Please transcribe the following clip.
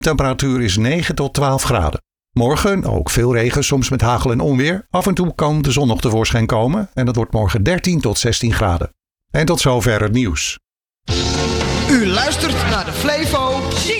Temperatuur is 9 tot 12 graden. Morgen ook veel regen, soms met hagel en onweer. Af en toe kan de zon nog tevoorschijn komen en het wordt morgen 13 tot 16 graden. En tot zover het nieuws. U luistert naar de Flevo